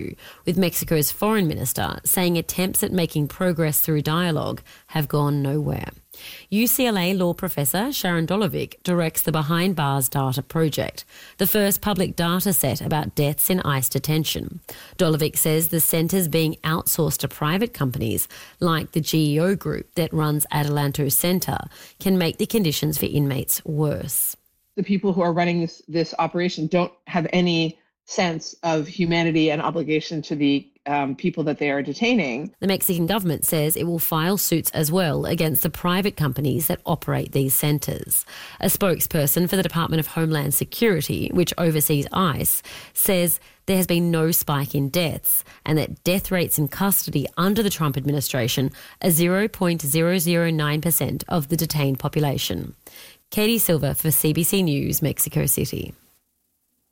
interview with Mexico's foreign minister, saying attempts at making progress through dialogue have gone nowhere. UCLA law professor Sharon Dolovic directs the Behind Bars Data Project, the first public data set about deaths in ICE detention. Dolovic says the centre's being outsourced to private companies like the GEO Group that runs Adelanto Centre can make the conditions for inmates worse. The people who are running this operation don't have any sense of humanity and obligation to the people that they are detaining. The Mexican government says it will file suits as well against the private companies that operate these centres. A spokesperson for the Department of Homeland Security, which oversees ICE, says there has been no spike in deaths and that death rates in custody under the Trump administration are 0.009% of the detained population. Katie Silva for CBC News, Mexico City.